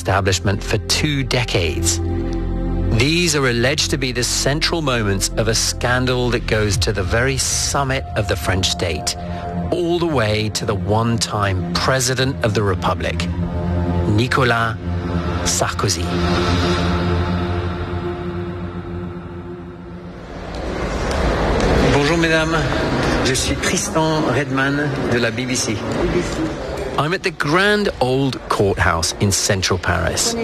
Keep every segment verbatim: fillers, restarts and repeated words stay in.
establishment for two decades. These are alleged to be the central moments of a scandal that goes to the very summit of the French state, all the way to the one-time President of the Republic, Nicolas Sarkozy. Bonjour mesdames, je suis Tristan Redman de la B B C. I'm at the Grand Old Courthouse in central Paris.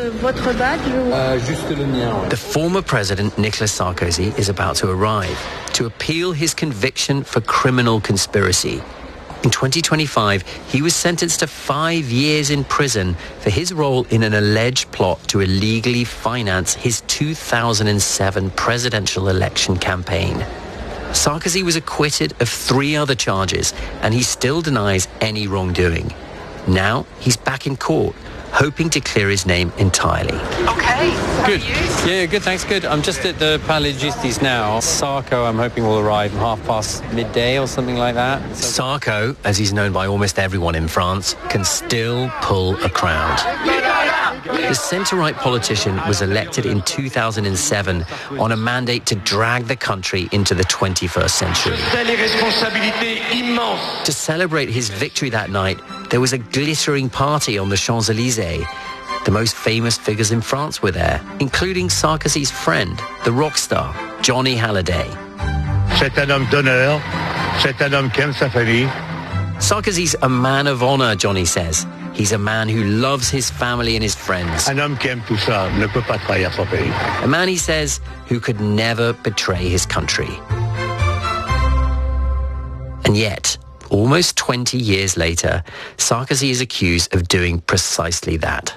The former president, Nicolas Sarkozy, is about to arrive to appeal his conviction for criminal conspiracy. In twenty twenty-five, he was sentenced to five years in prison for his role in an alleged plot to illegally finance his two thousand seven presidential election campaign. Sarkozy was acquitted of three other charges, and he still denies any wrongdoing. Now he's back in court, hoping to clear his name entirely. Okay, good. Yeah, good, thanks, good. I'm just at the Palais de Justice now. Sarko, I'm hoping, will arrive half past midday or something like that. Sarko, as he's known by almost everyone in France, can still pull a crowd. The centre-right politician was elected in two thousand seven on a mandate to drag the country into the twenty-first century. To celebrate his victory that night, there was a glittering party on the Champs-Élysées. The most famous figures in France were there, including Sarkozy's friend, the rock star, Johnny Hallyday. C'est un homme d'honneur, c'est un homme qui aime sa famille. Sarkozy's a man of honor, Johnny says. He's a man who loves his family and his friends. Un homme qui aime tout ça ne peut pas trahir son pays. A man, he says, who could never betray his country. And yet, almost twenty years later, Sarkozy is accused of doing precisely that.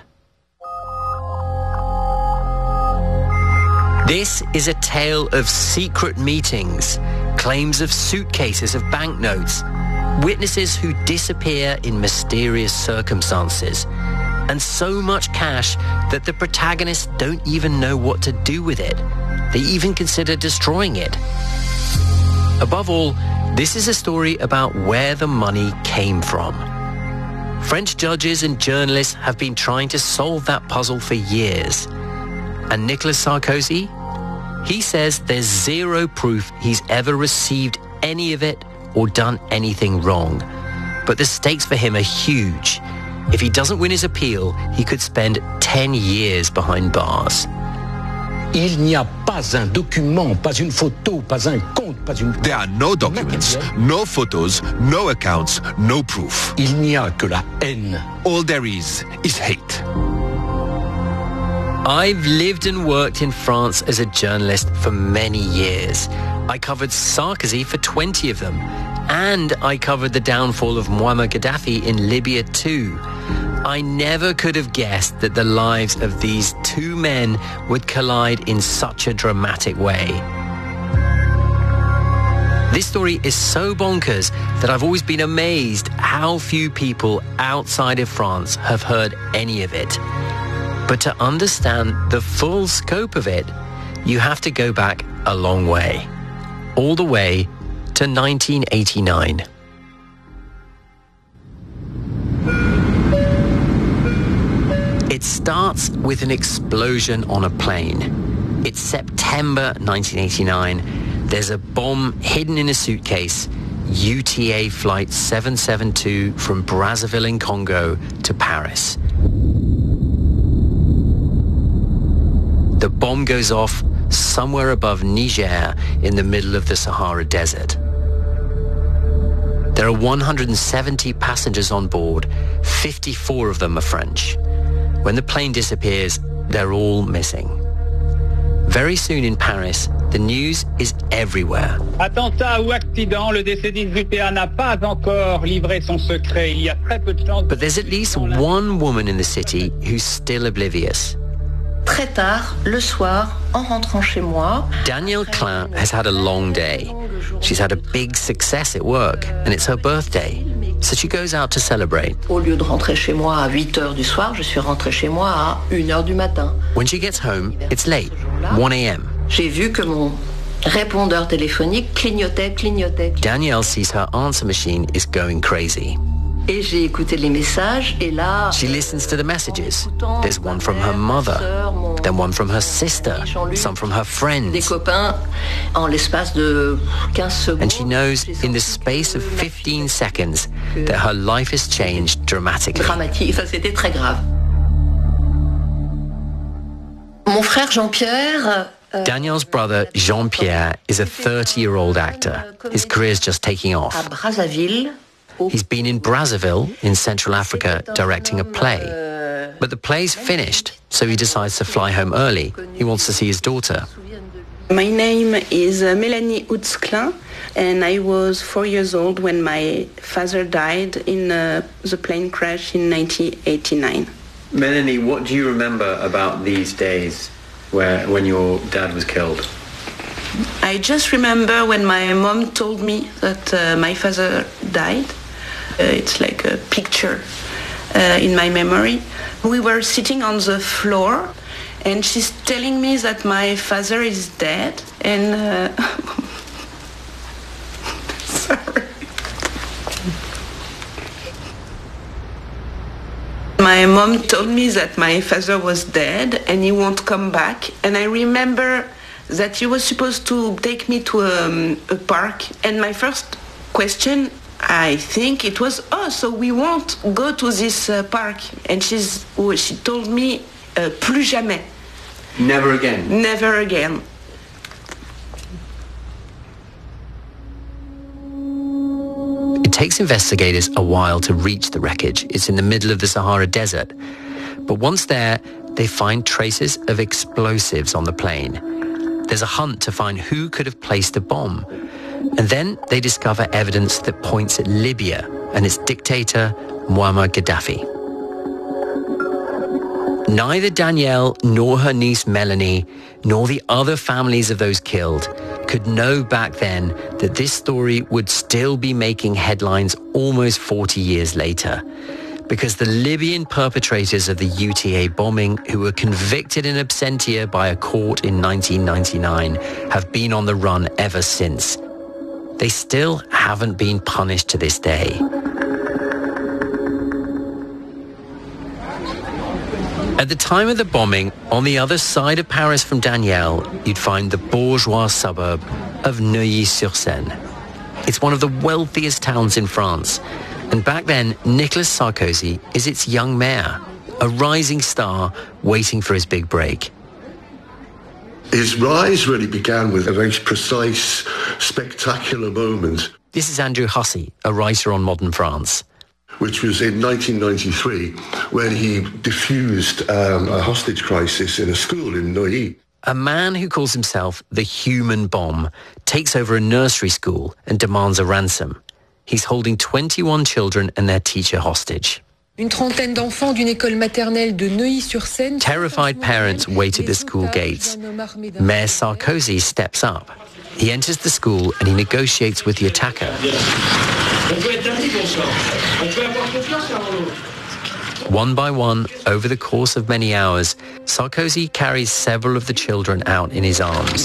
This is a tale of secret meetings, claims of suitcases of banknotes, witnesses who disappear in mysterious circumstances, and so much cash that the protagonists don't even know what to do with it. They even consider destroying it. Above all, this is a story about where the money came from. French judges and journalists have been trying to solve that puzzle for years. And Nicolas Sarkozy? He says there's zero proof he's ever received any of it or done anything wrong. But the stakes for him are huge. If he doesn't win his appeal, he could spend ten years behind bars. Il n'y a pas un document, pas une photo, pas un compte, pas une... There are no documents, no photos, no accounts, no proof. Il n'y a que la haine. All there is is hate. I've lived and worked in France as a journalist for many years. I covered Sarkozy for twenty of them. And I covered the downfall of Muammar Gaddafi in Libya too. I never could have guessed that the lives of these two men would collide in such a dramatic way. This story is so bonkers that I've always been amazed how few people outside of France have heard any of it. But to understand the full scope of it, you have to go back a long way. All the way to nineteen eighty-nine. It starts with an explosion on a plane. It's September nineteen eighty-nine. There's a bomb hidden in a suitcase. U T A Flight seven seven two from Brazzaville in Congo to Paris. The bomb goes off somewhere above Niger in the middle of the Sahara Desert. There are one hundred seventy passengers on board. fifty-four of them are French. When the plane disappears, they're all missing. Very soon in Paris, the news is everywhere. Attentat ou accident, le D C dix U T A n'a pas encore livré son secret. Il y a très peu de chances. But there's at least one woman in the city who's still oblivious. Très tard, le soir, en rentrant chez moi. Danielle Klein has had a long day. She's had a big success at work, and it's her birthday. So she goes out to celebrate. Au lieu de rentrer chez moi à huit heures du soir, je suis rentrée chez moi à une heure du matin. When she gets home, it's late, one a.m. J'ai vu que mon répondeur téléphonique clignotait, clignotait. Danielle sees her answer machine is going crazy. Et j'ai écouté les messages, et là... She listens to the messages. There's one from her mother, then one from her sister, some from her friends. Des copains en l'espace de quinze secondes. And she knows in the space of fifteen seconds that her life has changed dramatically. Dramatique, ça c'était très grave. Mon frère Jean-Pierre... Danielle's brother, Jean-Pierre, is a thirty-year-old actor. His career's just taking off. À Brazzaville... He's been in Brazzaville, in Central Africa, directing a play. But the play's finished, so he decides to fly home early. He wants to see his daughter. My name is uh, Mélanie Hutzklin, and I was four years old when my father died in uh, the plane crash in nineteen eighty-nine. Mélanie, what do you remember about these days where when your dad was killed? I just remember when my mom told me that uh, my father died. Uh, it's like a picture uh, in my memory. We were sitting on the floor, and she's telling me that my father is dead. And uh, sorry, my mom told me that my father was dead and he won't come back. And I remember that he was supposed to take me to um, a park. And my first question, I think it was, oh, so we won't go to this uh, park. And she's, she told me, uh, plus jamais. Never again? Never again. It takes investigators a while to reach the wreckage. It's in the middle of the Sahara Desert. But once there, they find traces of explosives on the plane. There's a hunt to find who could have placed the bomb. And then they discover evidence that points at Libya and its dictator, Muammar Gaddafi. Neither Danielle nor her niece Melanie, nor the other families of those killed, could know back then that this story would still be making headlines almost forty years later. Because the Libyan perpetrators of the U T A bombing, who were convicted in absentia by a court in nineteen ninety-nine, have been on the run ever since. They still haven't been punished to this day. At the time of the bombing, on the other side of Paris from Danielle, you'd find the bourgeois suburb of Neuilly-sur-Seine. It's one of the wealthiest towns in France. And back then, Nicolas Sarkozy is its young mayor, a rising star waiting for his big break. His rise really began with a very precise, spectacular moment. This is Andrew Hussey, a writer on modern France. Which was in nineteen ninety-three, when he diffused um, a hostage crisis in a school in Neuilly. A man who calls himself the human bomb takes over a nursery school and demands a ransom. He's holding twenty-one children and their teacher hostage. Une trentaine d'enfants d'une école maternelle de Neuilly-sur-Seine. Terrified parents wait at the school gates. Mayor Sarkozy steps up. He enters the school and he negotiates with the attacker. One by one, over the course of many hours, Sarkozy carries several of the children out in his arms.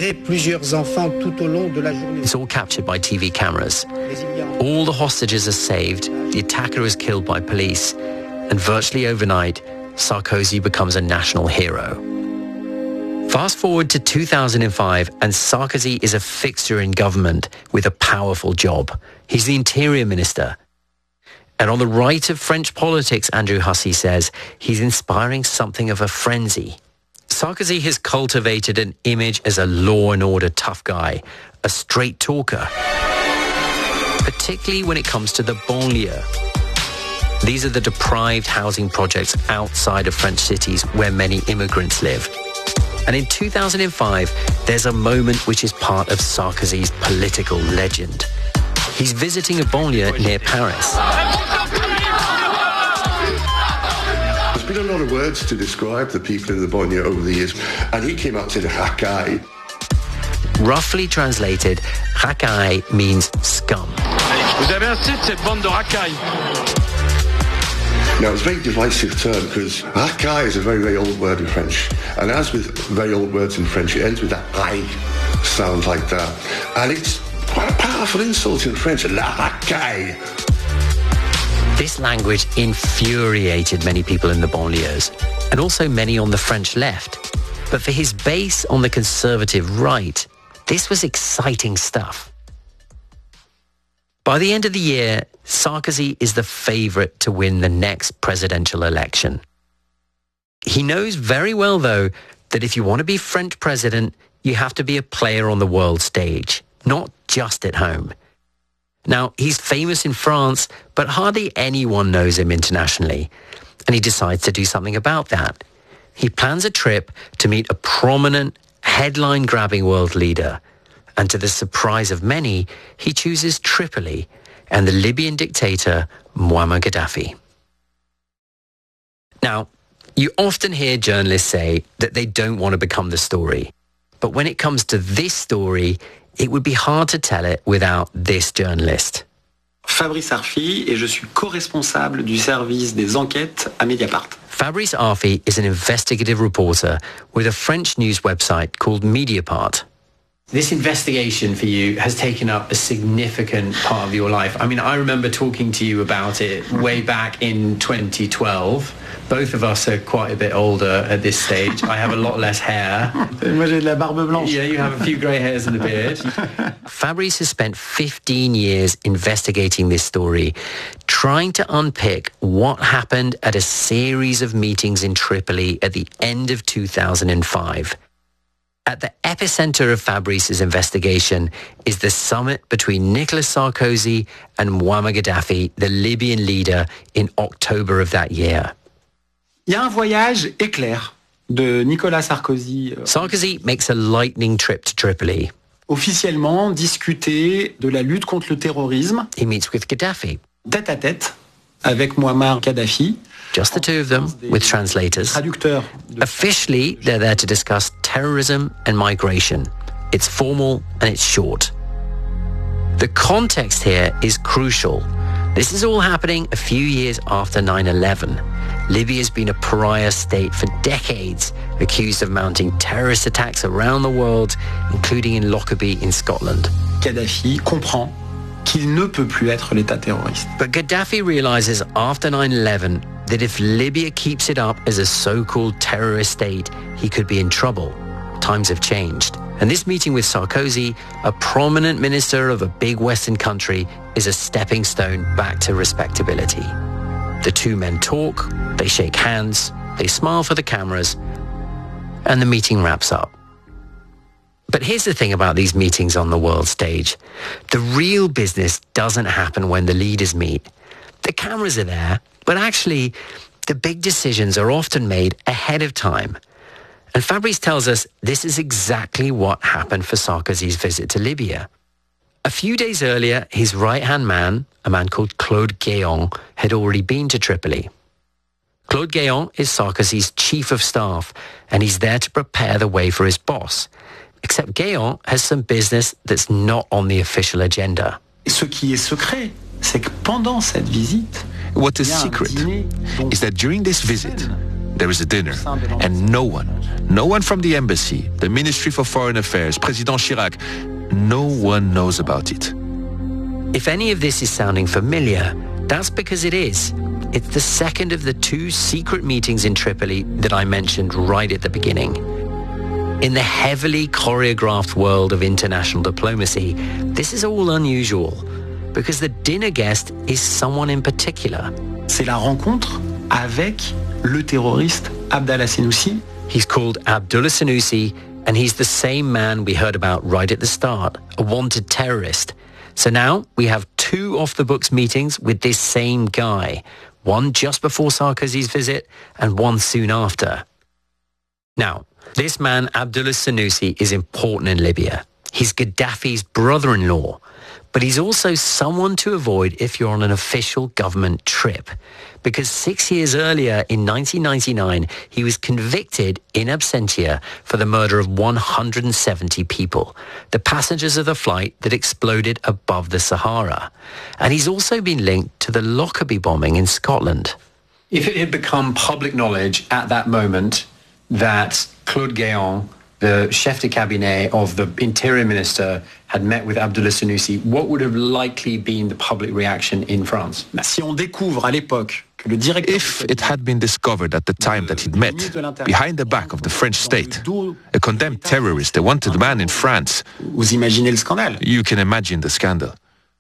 It's all captured by T V cameras. All the hostages are saved, the attacker is killed by police, and virtually overnight, Sarkozy becomes a national hero. Fast forward to two thousand five, and Sarkozy is a fixture in government with a powerful job. He's the interior minister. And on the right of French politics, Andrew Hussey says, he's inspiring something of a frenzy. Sarkozy has cultivated an image as a law and order tough guy, a straight talker, particularly when it comes to the banlieue. These are the deprived housing projects outside of French cities where many immigrants live. And in two thousand five, there's a moment which is part of Sarkozy's political legend. He's visiting a banlieue near Paris. There's been a lot of words to describe the people in the banlieue over the years, and he came out to the racaille. Roughly translated, racaille means scum. Vous avez assez de cette bande de racaille. Now, it's a very divisive term because racaille is a very, very old word in French. And as with very old words in French, it ends with that I sound like that. And it's quite a powerful insult in French, la racaille. This language infuriated many people in the banlieues, and also many on the French left. But for his base on the conservative right, this was exciting stuff. By the end of the year, Sarkozy is the favorite to win the next presidential election. He knows very well, though, that if you want to be French president, you have to be a player on the world stage, not just at home. Now, he's famous in France, but hardly anyone knows him internationally, and he decides to do something about that. He plans a trip to meet a prominent, headline-grabbing world leader, and to the surprise of many, he chooses Tripoli and the Libyan dictator Muammar Gaddafi. Now, you often hear journalists say that they don't want to become the story. But when it comes to this story, it would be hard to tell it without this journalist. Fabrice Arfi, et je suis co-responsable du service des enquêtes à Mediapart. Fabrice Arfi is an investigative reporter with a French news website called Mediapart. This investigation for you has taken up a significant part of your life. I mean, I remember talking to you about it way back in twenty twelve. Both of us are quite a bit older at this stage. I have a lot less hair. Moi, j'ai de la barbe blanche. Yeah, you have a few grey hairs and a beard. Fabrice has spent fifteen years investigating this story, trying to unpick what happened at a series of meetings in Tripoli at the end of two thousand five. At the epicenter of Fabrice's investigation is the summit between Nicolas Sarkozy and Muammar Gaddafi, the Libyan leader, in October of that year. Il y a un voyage éclair de Nicolas Sarkozy. Sarkozy makes a lightning trip to Tripoli. Officiellement discuter de la lutte contre le terrorisme. He meets with Gaddafi. Tête à tête avec Muammar Gaddafi. Just the two of them, with translators. Officially, they're there to discuss terrorism and migration. It's formal and it's short. The context here is crucial. This is all happening a few years after nine eleven. Libya's been a pariah state for decades, accused of mounting terrorist attacks around the world, including in Lockerbie in Scotland. Gaddafi comprend qu'il ne peut plus être l'État terroriste. But Gaddafi realizes after nine eleven that if Libya keeps it up as a so-called terrorist state, he could be in trouble. Times have changed. And this meeting with Sarkozy, a prominent minister of a big Western country, is a stepping stone back to respectability. The two men talk, they shake hands, they smile for the cameras, and the meeting wraps up. But here's the thing about these meetings on the world stage. The real business doesn't happen when the leaders meet. The cameras are there, but actually, the big decisions are often made ahead of time. And Fabrice tells us this is exactly what happened for Sarkozy's visit to Libya. A few days earlier, his right-hand man, a man called Claude Guéant, had already been to Tripoli. Claude Guéant is Sarkozy's chief of staff, and he's there to prepare the way for his boss. Except Guéant has some business that's not on the official agenda. Ce qui est secret, c'est que pendant cette visite, what is secret is that during this visit, there is a dinner, and no one, no one from the embassy, the Ministry for Foreign Affairs, President Chirac, no one knows about it. If any of this is sounding familiar, that's because it is. It's the second of the two secret meetings in Tripoli that I mentioned right at the beginning. In the heavily choreographed world of international diplomacy, this is all unusual because the dinner guest is someone in particular. C'est la rencontre avec le terroriste Abdallah Senussi. He's called Abdullah Senussi, and he's the same man we heard about right at the start, a wanted terrorist. So now we have two off-the-books meetings with this same guy, one just before Sarkozy's visit and one soon after. Now, this man, Abdullah Senussi, is important in Libya. He's Gaddafi's brother-in-law, but he's also someone to avoid if you're on an official government trip. Because six years earlier, in nineteen ninety-nine, he was convicted in absentia for the murder of one hundred seventy people, the passengers of the flight that exploded above the Sahara. And he's also been linked to the Lockerbie bombing in Scotland. If it had become public knowledge at that moment that Claude Guéant the chef de cabinet of the interior minister had met with Abdullah Senussi, what would have likely been the public reaction in France? Si on découvre à l'époque que le directeur... If it had been discovered at the time that he'd met, behind the back of the French state, a condemned terrorist, a wanted man in France, vous imaginez le scandale? You can imagine the scandal.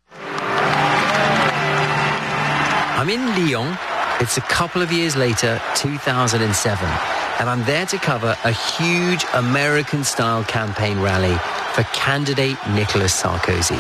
I'm in Lyon. It's a couple of years later, two thousand seven, and I'm there to cover a huge American-style campaign rally for candidate Nicolas Sarkozy.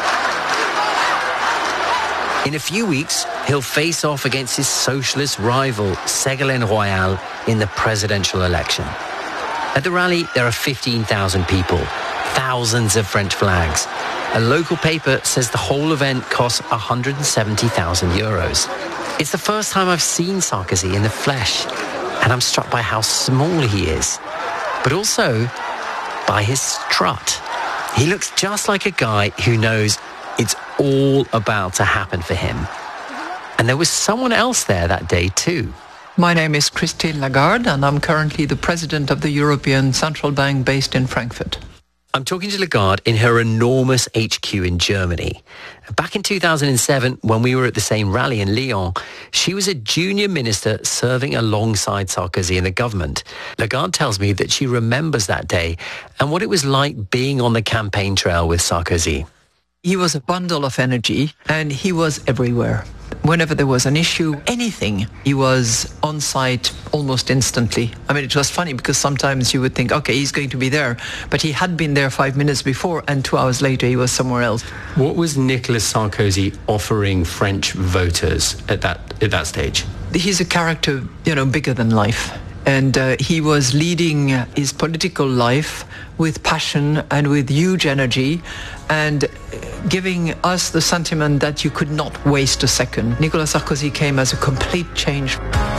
In a few weeks, he'll face off against his socialist rival, Ségolène Royal, in the presidential election. At the rally, there are fifteen thousand people, thousands of French flags. A local paper says the whole event costs one hundred seventy thousand euros. It's the first time I've seen Sarkozy in the flesh, and I'm struck by how small he is, but also by his strut. He looks just like a guy who knows it's all about to happen for him. And there was someone else there that day too. My name is Christine Lagarde, and I'm currently the president of the European Central Bank based in Frankfurt. I'm talking to Lagarde in her enormous H Q in Germany. Back in two thousand seven, when we were at the same rally in Lyon, she was a junior minister serving alongside Sarkozy in the government. Lagarde tells me that she remembers that day and what it was like being on the campaign trail with Sarkozy. He was a bundle of energy, and he was everywhere. Whenever there was an issue, anything, he was on site almost instantly. I mean, it was funny because sometimes you would think, okay, he's going to be there, but he had been there five minutes before, and two hours later he was somewhere else. What was Nicolas Sarkozy offering French voters at that at that stage? He's a character, you know, bigger than life. And uh, he was leading his political life with passion and with huge energy, and giving us the sentiment that you could not waste a second. Nicolas Sarkozy came as a complete change.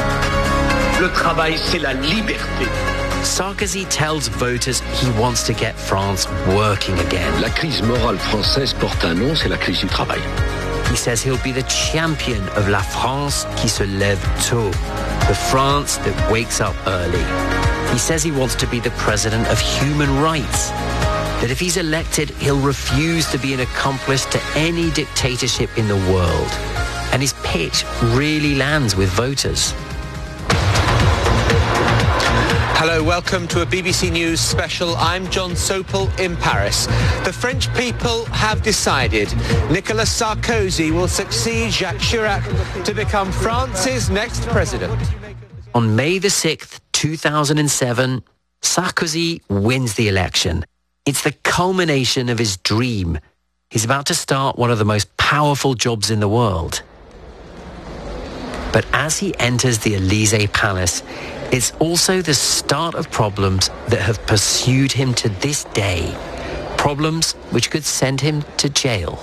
Le travail, c'est la liberté. Sarkozy tells voters he wants to get France working again. La crise morale française porte un nom, c'est la crise du travail. He says he'll be the champion of La France qui se lève tôt, the France that wakes up early. He says he wants to be the president of human rights, that if he's elected, he'll refuse to be an accomplice to any dictatorship in the world. And his pitch really lands with voters. Hello, welcome to a B B C News special. I'm John Sopel in Paris. The French people have decided Nicolas Sarkozy will succeed Jacques Chirac to become France's next president. On May the sixth, two thousand seven, Sarkozy wins the election. It's the culmination of his dream. He's about to start one of the most powerful jobs in the world. But as he enters the Élysée Palace, it's also the start of problems that have pursued him to this day. Problems which could send him to jail.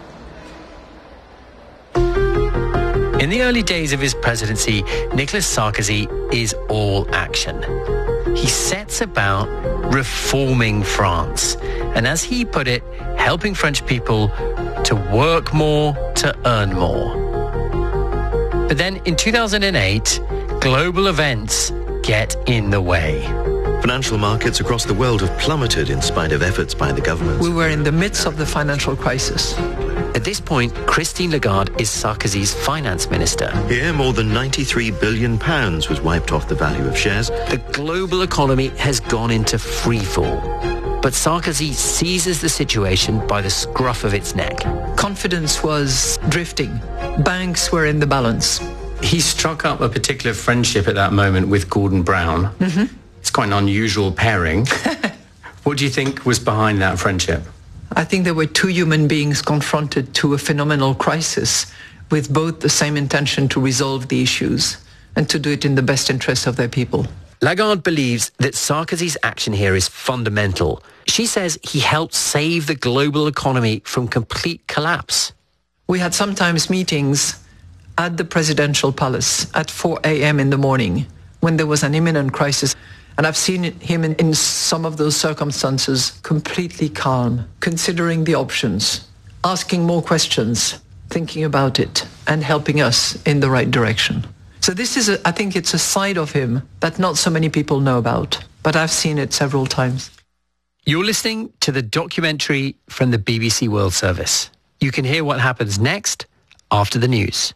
In the early days of his presidency, Nicolas Sarkozy is all action. He sets about reforming France, and as he put it, helping French people to work more, to earn more. But then in two thousand eight, global events get in the way. Financial markets across the world have plummeted in spite of efforts by the government. We were in the midst of the financial crisis. At this point, Christine Lagarde is Sarkozy's finance minister. Here, more than ninety-three billion pounds was wiped off the value of shares. The global economy has gone into freefall. But Sarkozy seizes the situation by the scruff of its neck. Confidence was drifting. Banks were in the balance. He struck up a particular friendship at that moment with Gordon Brown. Mm-hmm. It's quite an unusual pairing. What do you think was behind that friendship? I think there were two human beings confronted to a phenomenal crisis with both the same intention to resolve the issues and to do it in the best interest of their people. Lagarde believes that Sarkozy's action here is fundamental. She says he helped save the global economy from complete collapse. We had sometimes meetings at the presidential palace at four a.m. in the morning when there was an imminent crisis. And I've seen him in, in some of those circumstances completely calm, considering the options, asking more questions, thinking about it, and helping us in the right direction. So this is, a, I think it's a side of him that not so many people know about. but I've seen it several times. You're listening to the documentary from the B B C World Service. You can hear what happens next after the news.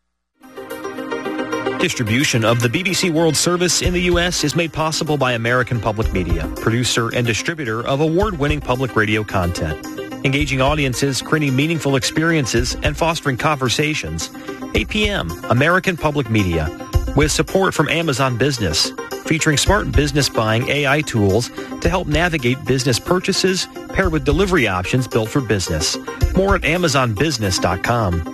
Distribution of the B B C World Service in the U S is made possible by American Public Media, producer and distributor of award-winning public radio content. Engaging audiences, creating meaningful experiences, and fostering conversations. A P M, American Public Media, with support from Amazon Business, featuring smart business buying A I tools to help navigate business purchases paired with delivery options built for business. More at amazon business dot com.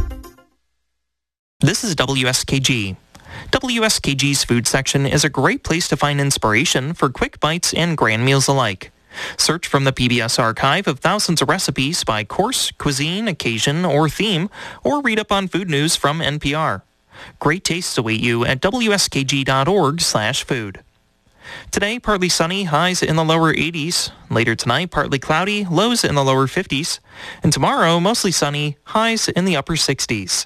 This is W S K G. W S K G's food section is a great place to find inspiration for quick bites and grand meals alike. Search from the P B S archive of thousands of recipes by course, cuisine, occasion, or theme, or read up on food news from N P R. Great tastes await you at W S K G dot org slash food. Today, partly sunny, highs in the lower eighties. Later tonight, partly cloudy, lows in the lower fifties. And tomorrow, mostly sunny, highs in the upper sixties.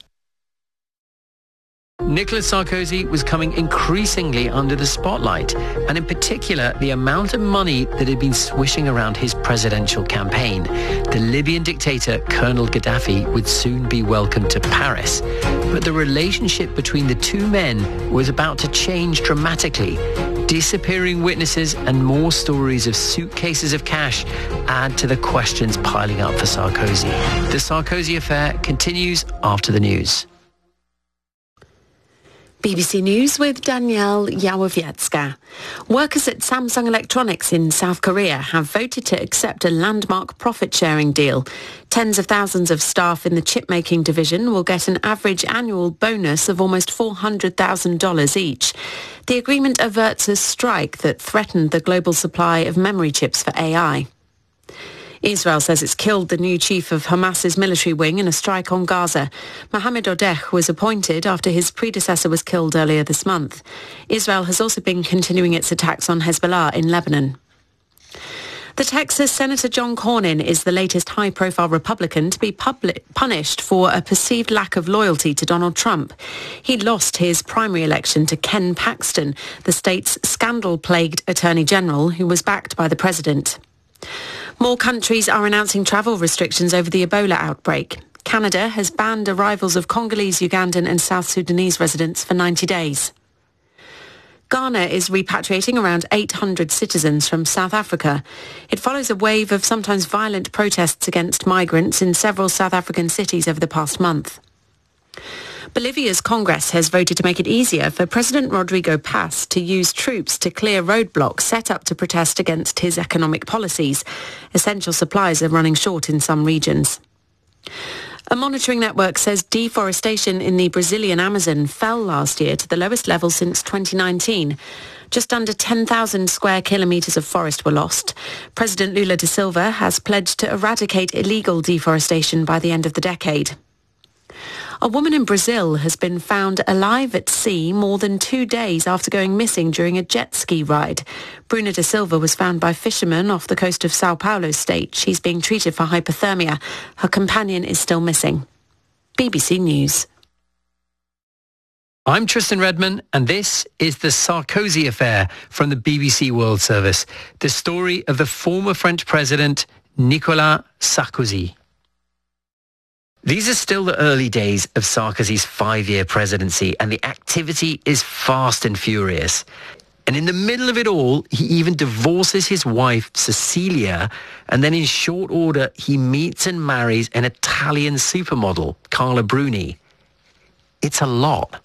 Nicolas Sarkozy was coming increasingly under the spotlight, and in particular, the amount of money that had been swishing around his presidential campaign. The Libyan dictator, Colonel Gaddafi, would soon be welcomed to Paris, but the relationship between the two men was about to change dramatically. Disappearing witnesses and more stories of suitcases of cash add to the questions piling up for Sarkozy. The Sarkozy affair continues after the news. B B C News with Danielle Yawowiecka. Workers at Samsung Electronics in South Korea have voted to accept a landmark profit-sharing deal. Tens of thousands of staff in the chip-making division will get an average annual bonus of almost four hundred thousand dollars each. The agreement averts a strike that threatened the global supply of memory chips for A I. Israel says it's killed the new chief of Hamas's military wing in a strike on Gaza. Mohammed Odeh was appointed after his predecessor was killed earlier this month. Israel has also been continuing its attacks on Hezbollah in Lebanon. The Texas Senator John Cornyn is the latest high-profile Republican to be public, punished for a perceived lack of loyalty to Donald Trump. He lost his primary election to Ken Paxton, the state's scandal-plagued Attorney General, who was backed by the president. More countries are announcing travel restrictions over the Ebola outbreak. Canada has banned arrivals of Congolese, Ugandan and South Sudanese residents for ninety days. Ghana is repatriating around eight hundred citizens from South Africa. It follows a wave of sometimes violent protests against migrants in several South African cities over the past month. Bolivia's Congress has voted to make it easier for President Rodrigo Paz to use troops to clear roadblocks set up to protest against his economic policies. Essential supplies are running short in some regions. A monitoring network says deforestation in the Brazilian Amazon fell last year to the lowest level since twenty nineteen. Just under ten thousand square kilometres of forest were lost. President Lula da Silva has pledged to eradicate illegal deforestation by the end of the decade. A woman in Brazil has been found alive at sea more than two days after going missing during a jet ski ride. Bruna da Silva was found by fishermen off the coast of Sao Paulo state. She's being treated for hypothermia. Her companion is still missing. B B C News. I'm Tristan Redman, and this is the Sarkozy affair from the B B C World Service. The story of the former French president, Nicolas Sarkozy. These are still the early days of Sarkozy's five-year presidency, and the activity is fast and furious. And in the middle of it all, he even divorces his wife, Cecilia, and then in short order, he meets and marries an Italian supermodel, Carla Bruni. It's a lot.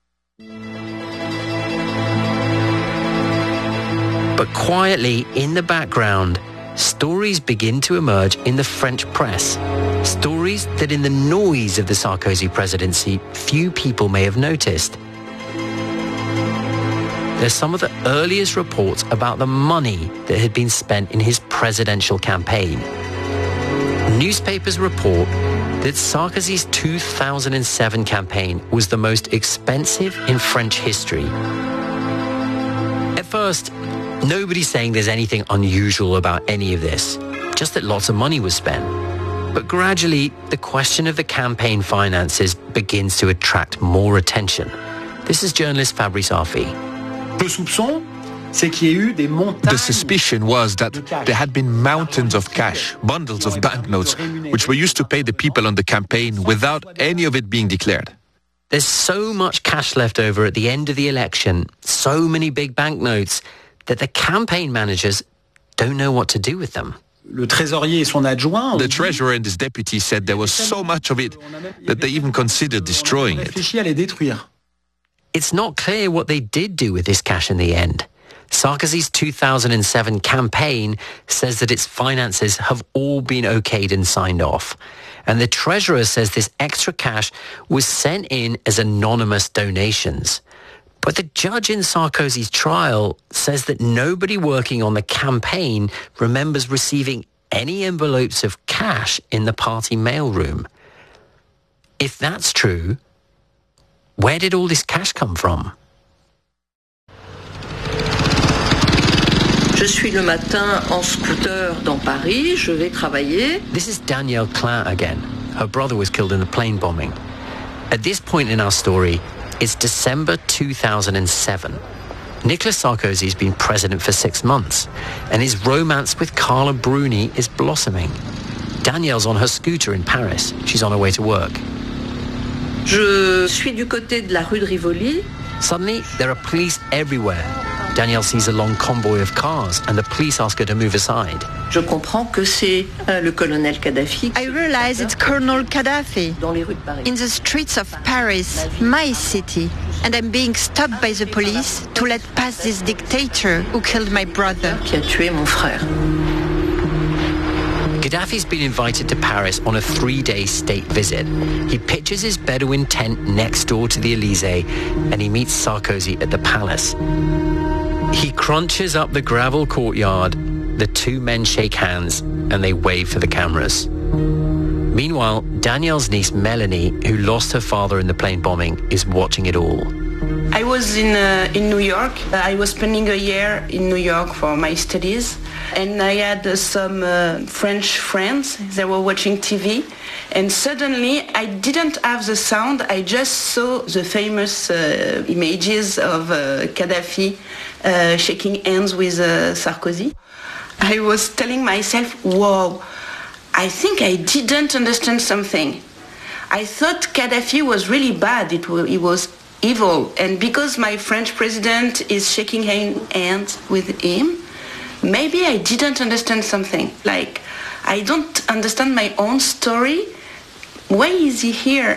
But quietly, in the background, stories begin to emerge in the French press. Stories that in the noise of the Sarkozy presidency, few people may have noticed. They're some of the earliest reports about the money that had been spent in his presidential campaign. Newspapers report that Sarkozy's two thousand seven campaign was the most expensive in French history. At first, nobody's saying there's anything unusual about any of this, just that lots of money was spent. But gradually, the question of the campaign finances begins to attract more attention. This is journalist Fabrice Arfi. Le soupçon The suspicion was that there had been mountains of cash, bundles of banknotes, which were used to pay the people on the campaign without any of it being declared. There's so much cash left over at the end of the election, so many big banknotes, that the campaign managers don't know what to do with them. The treasurer and his deputy said there was so much of it that they even considered destroying it. It's not clear what they did do with this cash in the end. Sarkozy's two thousand seven campaign says that its finances have all been okayed and signed off. And the treasurer says this extra cash was sent in as anonymous donations. But the judge in Sarkozy's trial says that nobody working on the campaign remembers receiving any envelopes of cash in the party mailroom. If that's true, where did all this cash come from? Je suis le matin en scooter dans Paris, je vais travailler. This is Danielle Klein again. Her brother was killed in the plane bombing. At this point in our story, it's December two thousand seven. Nicolas Sarkozy's been president for six months, and his romance with Carla Bruni is blossoming. Danielle's on her scooter in Paris. She's on her way to work. Je suis du côté de la rue de Rivoli. Suddenly, there are police everywhere. Danielle sees a long convoy of cars, and the police ask her to move aside. Je comprends que c'est euh, le colonel Kadhafi. I realize it's Colonel Gaddafi dans les rues de Paris. In the streets of Paris, my city, and I'm being stopped by the police to let pass this dictator who killed my brother. Qui a tué mon frère. Gaddafi's been invited to Paris on a three-day state visit. He pitches his Bedouin tent next door to the Elysee, and he meets Sarkozy at the palace. He crunches up the gravel courtyard. The two men shake hands, and they wave for the cameras. Meanwhile, Danielle's niece Melanie, who lost her father in the plane bombing, is watching it all. I was in uh, in New York. I was spending a year in New York for my studies, and I had uh, some uh, French friends. They were watching T V, and suddenly I didn't have the sound. I just saw the famous uh, images of uh, Gaddafi uh, shaking hands with uh, Sarkozy. I was telling myself, "Whoa, I think I didn't understand something. I thought Gaddafi was really bad. It was, he was evil, and because my French president is shaking hands with him, maybe I didn't understand something. Like, I don't understand my own story. Why is he here?"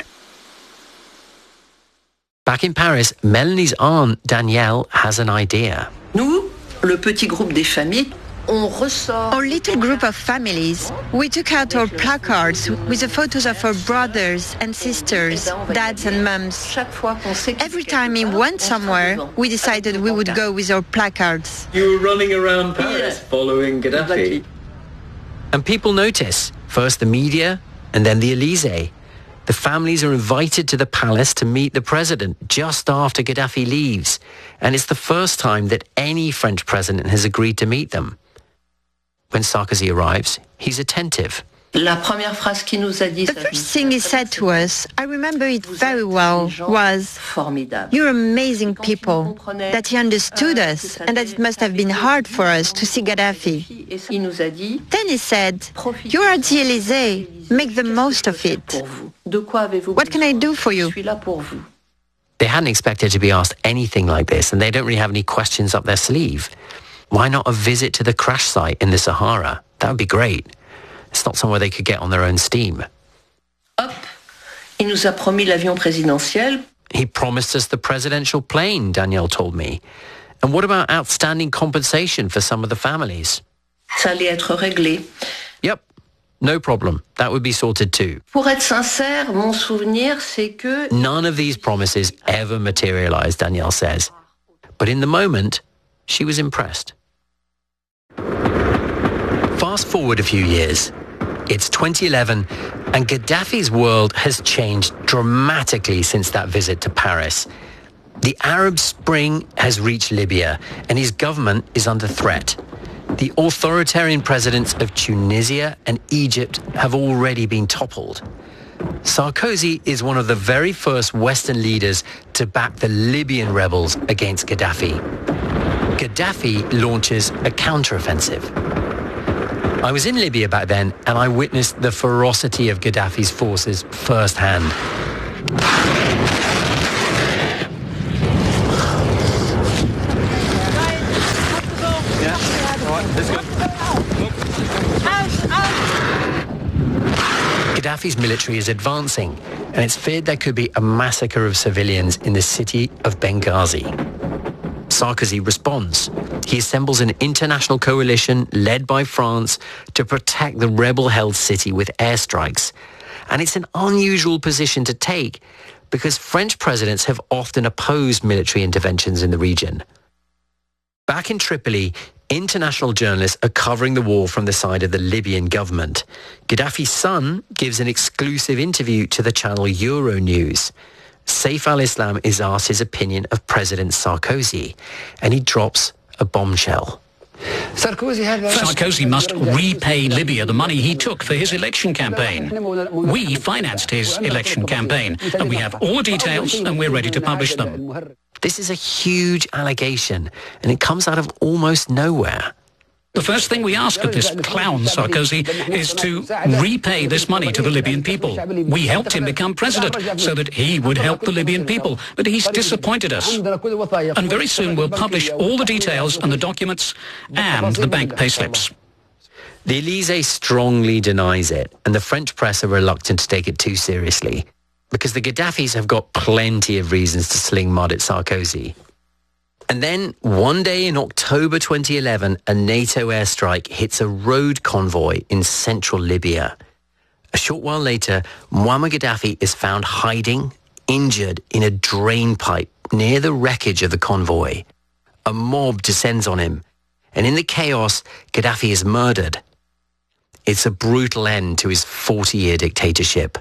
Back in Paris, Melanie's aunt, Danielle, has an idea. Nous, le petit groupe des familles, on ressort. Our little group of families, we took out our placards with the photos of our brothers and sisters, dads and mums. Every time we went somewhere, we decided we would go with our placards. You were running around Paris Yeah. following Gaddafi. And people notice, first the media and then the Elysee. The families are invited to the palace to meet the president just after Gaddafi leaves. And it's the first time that any French president has agreed to meet them. When Sarkozy arrives, he's attentive. La première phrase qu'il nous a dit, The first thing he said to us, I remember it very well, was, formidable. "You're amazing people," that he understood us and that it must have been hard for us to see Gaddafi. Il nous a dit, Then he said, "You're at the Elysee, make the most of it. de quoi avez-vous What can I do for you?" Je suis là pour vous. They hadn't expected to be asked anything like this, and they don't really have any questions up their sleeve. Why not a visit to the crash site in the Sahara? That would be great. It's not somewhere they could get on their own steam. Hop, il nous a promis l'avion présidentiel. He promised us the presidential plane, Danielle told me. And what about outstanding compensation for some of the families? Ça allait être réglé. Yep, no problem. That would be sorted too. Pour être sincère, mon souvenir, c'est que None of these promises ever materialized, Danielle says. But in the moment, she was impressed. Fast forward a few years. It's twenty eleven, and Gaddafi's world has changed dramatically since that visit to Paris. The Arab Spring has reached Libya, and his government is under threat. The authoritarian presidents of Tunisia and Egypt have already been toppled. Sarkozy is one of the very first Western leaders to back the Libyan rebels against Gaddafi. Gaddafi launches a counteroffensive. I was in Libya back then, and I witnessed the ferocity of Gaddafi's forces firsthand. Gaddafi's military is advancing, and it's feared there could be a massacre of civilians in the city of Benghazi. Sarkozy responds. He assembles an international coalition led by France to protect the rebel-held city with airstrikes. And it's an unusual position to take because French presidents have often opposed military interventions in the region. Back in Tripoli, international journalists are covering the war from the side of the Libyan government. Gaddafi's son gives an exclusive interview to the channel Euronews. Saif al-Islam is asked his opinion of President Sarkozy, and he drops a bombshell. Sarkozy must repay Libya the money he took for his election campaign. We financed his election campaign, and we have all the details, and we're ready to publish them. This is a huge allegation, and it comes out of almost nowhere. The first thing we ask of this clown Sarkozy is to repay this money to the Libyan people. We helped him become president so that he would help the Libyan people, but he's disappointed us. And very soon we'll publish all the details and the documents and the bank payslips. The Elysée strongly denies it, and the French press are reluctant to take it too seriously, because the Gaddafis have got plenty of reasons to sling mud at Sarkozy. And then, one day in October twenty eleven, a NATO airstrike hits a road convoy in central Libya. A short while later, Muammar Gaddafi is found hiding, injured, in a drain pipe near the wreckage of the convoy. A mob descends on him, and in the chaos, Gaddafi is murdered. It's a brutal end to his forty-year dictatorship.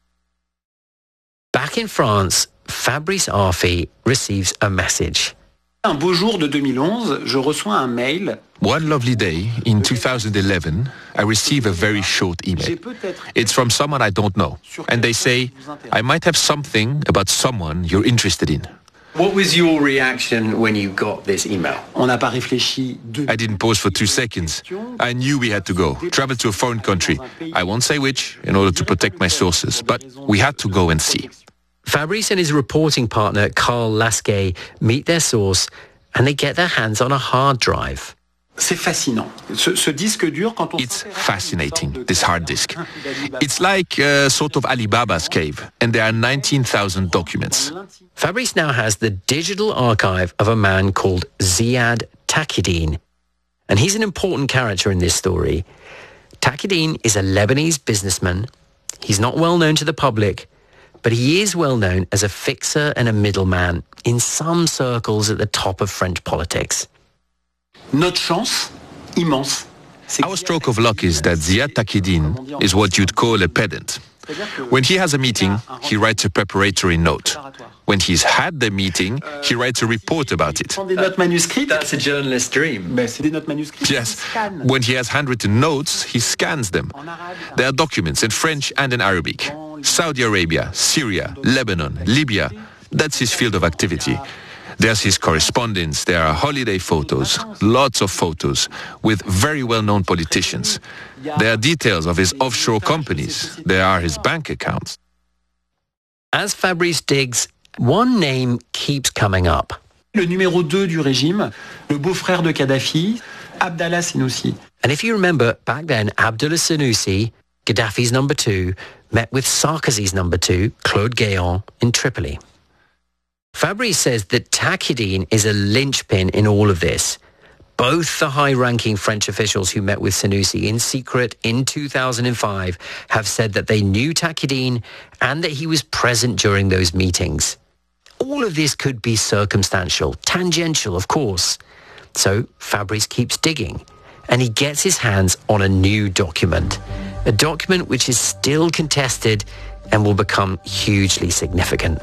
Back in France, Fabrice Arfi receives a message. Un beau jour de deux mille onze, je reçois un mail. One lovely day in two thousand eleven, I receive a very short email. It's from someone I don't know, and they say, I might have something about someone you're interested in. What was your reaction when you got this email? On n'a pas réfléchi. I didn't pause for two seconds. I knew we had to go, travel to a foreign country. I won't say which, in order to protect my sources, but we had to go and see. Fabrice and his reporting partner, Carl Lasquet, meet their source and they get their hands on a hard drive. C'est fascinant. Ce, ce disque dur, quand on It's fascinating, this hard disk. It's like a sort of Alibaba's cave, and there are nineteen thousand documents. Fabrice now has the digital archive of a man called Ziad Taqiyuddin, and he's an important character in this story. Taqiyuddin is a Lebanese businessman. He's not well known to the public, but he is well known as a fixer and a middleman in some circles at the top of French politics. Notre chance, immense. Our stroke of luck is that Ziad Taqiyuddin is what you'd call a pedant. When he has a meeting, he writes a preparatory note. When he's had the meeting, he writes a report about it. That's a journalist's dream. Yes. When he has handwritten notes, he scans them. There are documents in French and in Arabic. Saudi Arabia, Syria, Lebanon, Libya. That's his field of activity. There's his correspondence, there are holiday photos, lots of photos, with very well-known politicians. There are details of his offshore companies, there are his bank accounts. As Fabrice digs, one name keeps coming up. Le numéro deux du régime, le beau-frère de Kadhafi, Abdallah Senoussi. And if you remember, back then, Abdullah Senoussi, Gaddafi's number two, met with Sarkozy's number two, Claude Guéant, in Tripoli. Fabrice says that Taqiyuddin is a linchpin in all of this. Both the high-ranking French officials who met with Senoussi in secret in two thousand five have said that they knew Taqiyuddin and that he was present during those meetings. All of this could be circumstantial, tangential, of course. So Fabrice keeps digging, and he gets his hands on a new document, a document which is still contested and will become hugely significant.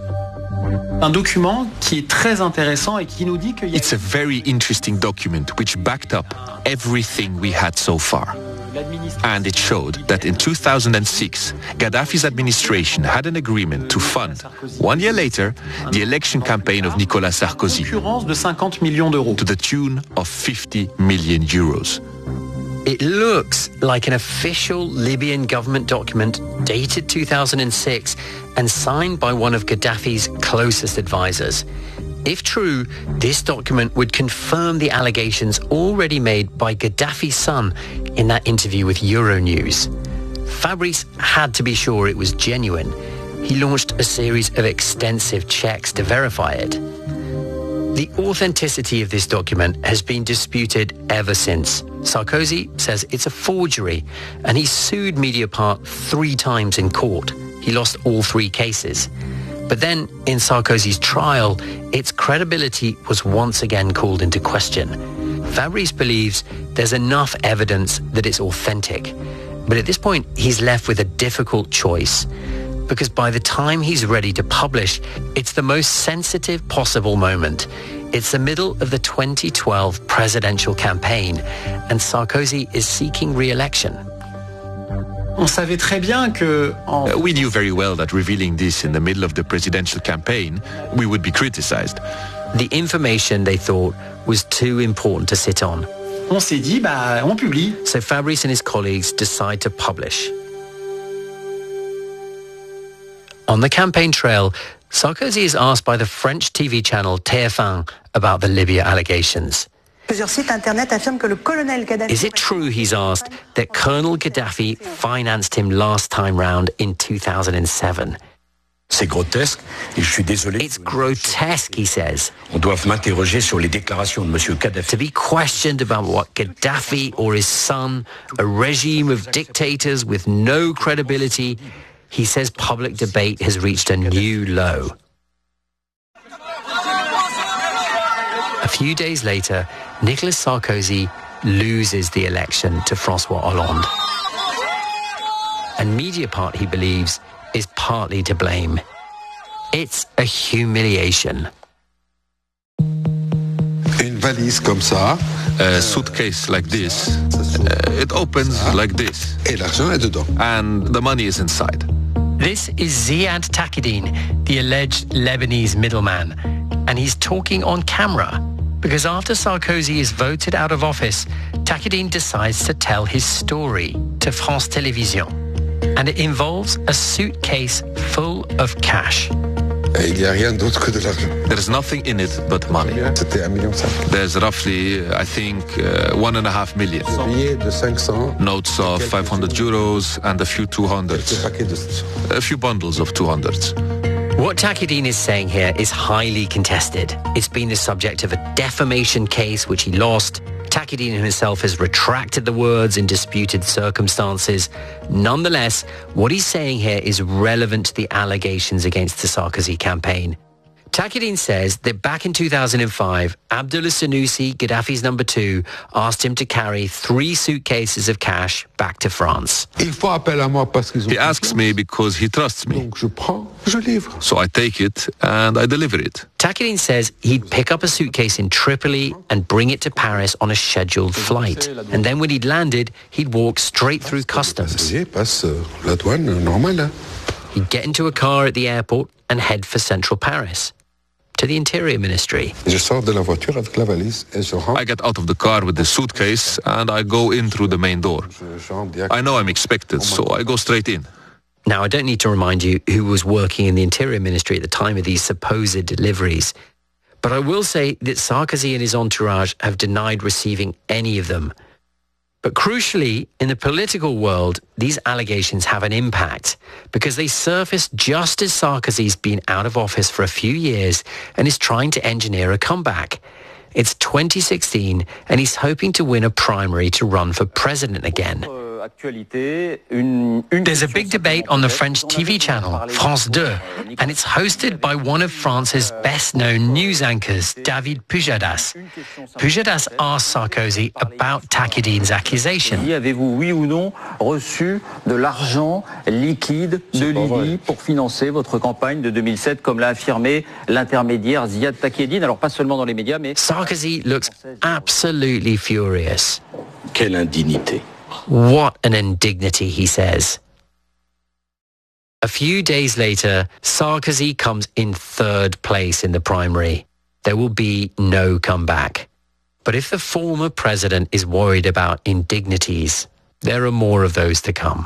Un document qui est très intéressant et qui nous dit que It's a very interesting document which backed up everything we had so far. And it showed that in two thousand six, Gaddafi's administration had an agreement to fund, one year later, the election campaign of Nicolas Sarkozy to the tune of fifty million euros. It looks like an official Libyan government document dated two thousand six and signed by one of Gaddafi's closest advisors. If true, this document would confirm the allegations already made by Gaddafi's son in that interview with Euronews. Fabrice had to be sure it was genuine. He launched a series of extensive checks to verify it. The authenticity of this document has been disputed ever since. Sarkozy says it's a forgery, and he sued Mediapart three times in court. He lost all three cases. But then, in Sarkozy's trial, its credibility was once again called into question. Fabrice believes there's enough evidence that it's authentic. But at this point, he's left with a difficult choice. Because by the time he's ready to publish, it's the most sensitive possible moment. It's the middle of the twenty twelve presidential campaign, and Sarkozy is seeking re-election. On savait très bien que en... uh, we knew very well that revealing this in the middle of the presidential campaign, we would be criticized. The information, they thought, was too important to sit on. On s'est dit, bah, on publie. So Fabrice and his colleagues decide to publish. On the campaign trail, Sarkozy is asked by the French T V channel T F one about the Libya allegations. Is it true, he's asked, that Colonel Gaddafi financed him last time round in two thousand seven? C'est grotesque, et je suis désolé. It's grotesque, he says. On doit m'interroger sur les déclarations de Monsieur Gaddafi. To be questioned about what Gaddafi or his son, a regime of dictators with no credibility, he says public debate has reached a new low. A few days later, Nicolas Sarkozy loses the election to François Hollande. And Mediapart, he believes, is partly to blame. It's a humiliation. Une valise comme ça. A suitcase like this, uh, it opens like this. Et l'argent est dedans. And the money is inside. This is Ziad Taqiyuddin, the alleged Lebanese middleman. And he's talking on camera. Because after Sarkozy is voted out of office, Taqiyuddin decides to tell his story to France Télévisions. And it involves a suitcase full of cash. Il n'y a rien d'autre que de l'argent. There's nothing in it but money. C'était un million cinq. There's roughly, I think, uh, one and a half million. Billets de cinq cents. Notes of five hundred euros and a few two hundreds. A few bundles of two hundreds. What Taqiyuddin is saying here is highly contested. It's been the subject of a defamation case which he lost. Taqiyuddin himself has retracted the words in disputed circumstances. Nonetheless, what he's saying here is relevant to the allegations against the Sarkozy campaign. Taqiyuddin says that back in two thousand five, Abdullah Senussi, Gaddafi's number two, asked him to carry three suitcases of cash back to France. He asks me because he trusts me. So I take it and I deliver it. Taqiyuddin says he'd pick up a suitcase in Tripoli and bring it to Paris on a scheduled flight. And then when he'd landed, he'd walk straight through customs. He'd get into a car at the airport and head for central Paris, to the Interior Ministry. I get out of the car with the suitcase and I go in through the main door. I know I'm expected, so I go straight in. Now, I don't need to remind you who was working in the Interior Ministry at the time of these supposed deliveries. But I will say that Sarkozy and his entourage have denied receiving any of them. But crucially, in the political world, these allegations have an impact because they surface just as Sarkozy's been out of office for a few years and is trying to engineer a comeback. It's twenty sixteen and he's hoping to win a primary to run for president again. There's a big debate on the French T V channel, France two, and it's hosted by one of France's best-known news anchors, David Pujadas. Pujadas asked Sarkozy about Taqiyuddin's accusation. Avez-vous, oui ou non, reçu de l'argent liquide de Libye pour financer votre campagne de deux mille sept, comme l'a affirmé l'intermédiaire Ziad Taqiyuddin, alors pas seulement dans les médias, mais... Sarkozy looks absolutely furious. Quelle indignité. What an indignity, he says. A few days later, Sarkozy comes in third place in the primary. There will be no comeback. But if the former president is worried about indignities, there are more of those to come.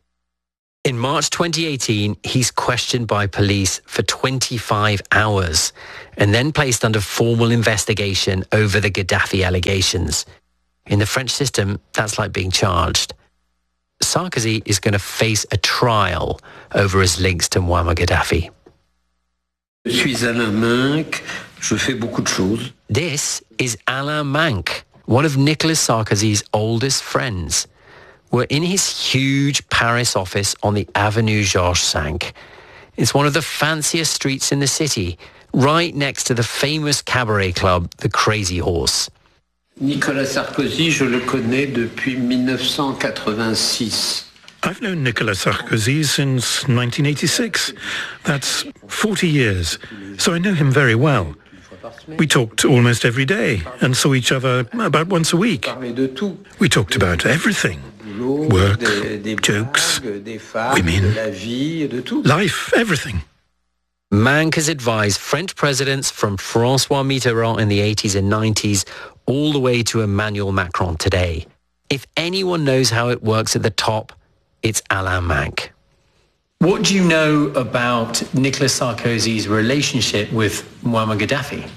In March twenty eighteen, he's questioned by police for twenty-five hours and then placed under formal investigation over the Gaddafi allegations. In the French system, that's like being charged. Sarkozy is going to face a trial over his links to Muammar Gaddafi. Je suis Alain Minc. Je fais beaucoup de choses. This is Alain Minc, one of Nicolas Sarkozy's oldest friends. We're in his huge Paris office on the Avenue Georges Cinq. It's one of the fanciest streets in the city, right next to the famous cabaret club, the Crazy Horse. Nicolas Sarkozy, je le connais depuis mille neuf cent quatre-vingt-six. I've known Nicolas Sarkozy since nineteen eighty-six. That's forty years, so I know him very well. We talked almost every day and saw each other about once a week. We talked about everything. Work, jokes, women, life, everything. Minc has advised French presidents from François Mitterrand in the eighties and nineties all the way to Emmanuel Macron today. If anyone knows how it works at the top, it's Alain Minc. What do you know about Nicolas Sarkozy's relationship with Muammar Gaddafi?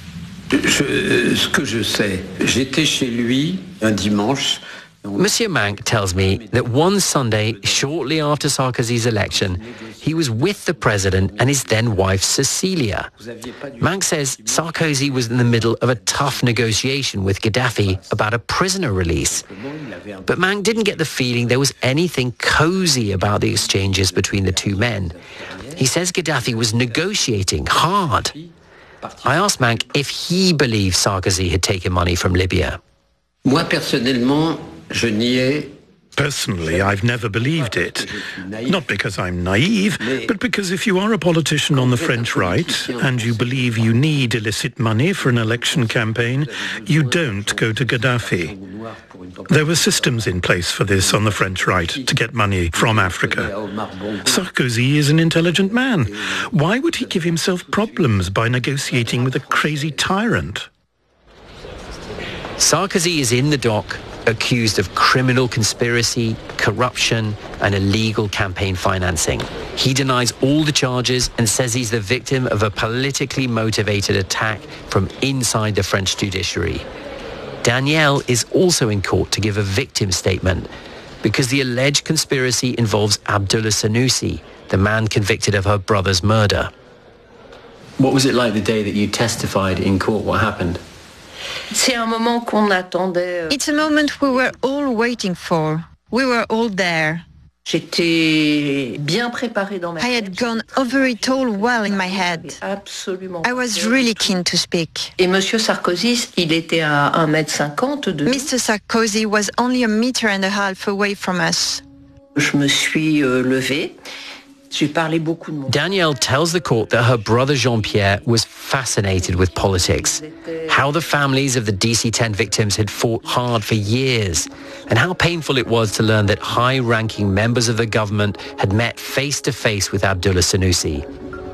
Je, ce que je sais, j'étais chez lui un dimanche. Monsieur Minc tells me that one Sunday, shortly after Sarkozy's election, he was with the president and his then wife, Cecilia. Minc says Sarkozy was in the middle of a tough negotiation with Gaddafi about a prisoner release. But Minc didn't get the feeling there was anything cozy about the exchanges between the two men. He says Gaddafi was negotiating hard. I asked Minc if he believed Sarkozy had taken money from Libya. Moi, personnellement, je n'y ai. Personally, I've never believed it. Not because I'm naive, but because if you are a politician on the French right and you believe you need illicit money for an election campaign, you don't go to Gaddafi. There were systems in place for this on the French right to get money from Africa. Sarkozy is an intelligent man. Why would he give himself problems by negotiating with a crazy tyrant? Sarkozy is in the dock, accused of criminal conspiracy, corruption, and illegal campaign financing. He denies all the charges and says he's the victim of a politically motivated attack from inside the French judiciary. Danielle is also in court to give a victim statement because the alleged conspiracy involves Abdullah Senussi, the man convicted of her brother's murder. What was it like the day that you testified in court? What happened? It's a moment we were all waiting for. We were all there. I had gone over it all well in my head. I was really keen to speak. Mister Mister Sarkozy was only a meter and a half away from us. Je me suis levée. Danielle tells the court that her brother Jean-Pierre was fascinated with politics, how the families of the D C ten victims had fought hard for years, and how painful it was to learn that high-ranking members of the government had met face-to-face with Abdullah Senussi.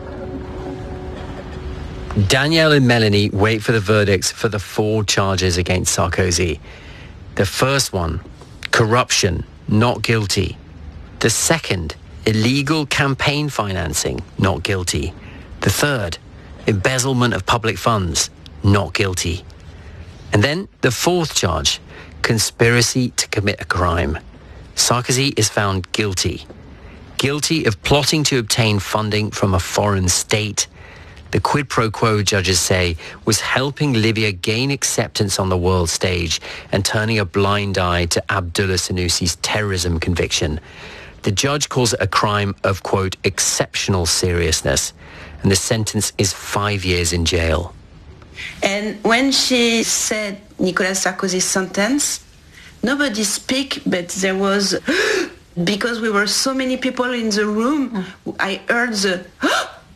Danielle and Melanie wait for the verdicts for the four charges against Sarkozy. The first one, corruption, not guilty. The second, illegal campaign financing, not guilty. The third, embezzlement of public funds, not guilty. And then the fourth charge, conspiracy to commit a crime. Sarkozy is found guilty. Guilty of plotting to obtain funding from a foreign state. The quid pro quo, judges say, was helping Libya gain acceptance on the world stage and turning a blind eye to Abdullah Senussi's terrorism conviction. The judge calls it a crime of, quote, exceptional seriousness, and the sentence is five years in jail. And when she said Nicolas Sarkozy's sentence, nobody spoke, but there was, because we were so many people in the room, I heard the,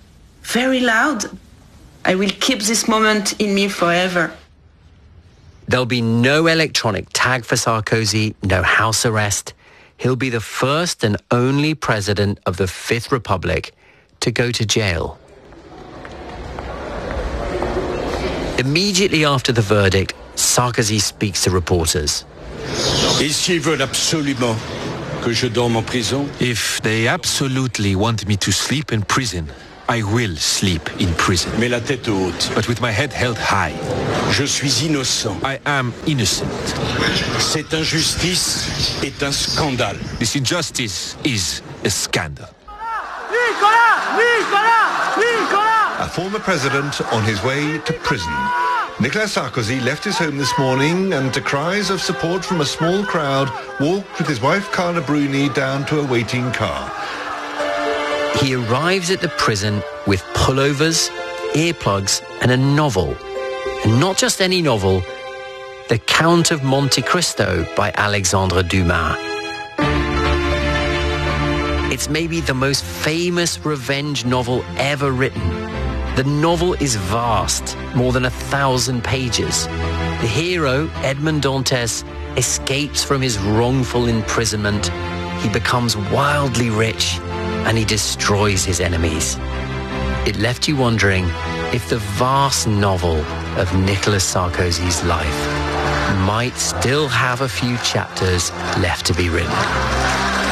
very loud. I will keep this moment in me forever. There'll be no electronic tag for Sarkozy, no house arrest. He'll be the first and only president of the Fifth Republic to go to jail. Immediately after the verdict, Sarkozy speaks to reporters. If they absolutely want me to sleep in prison, I will sleep in prison. But with my head held high. Je suis innocent. I am innocent. Cette injustice est un scandale. This injustice is a scandal. Nicolas! Nicolas! Nicolas! A former president on his way to prison. Nicolas Sarkozy left his home this morning and, to cries of support from a small crowd, walked with his wife Carla Bruni down to a waiting car. He arrives at the prison with pullovers, earplugs, and a novel. And not just any novel, The Count of Monte Cristo by Alexandre Dumas. It's maybe the most famous revenge novel ever written. The novel is vast, more than a thousand pages. The hero, Edmond Dantes, escapes from his wrongful imprisonment. He becomes wildly rich, and he destroys his enemies. It left you wondering if the vast novel of Nicolas Sarkozy's life might still have a few chapters left to be written.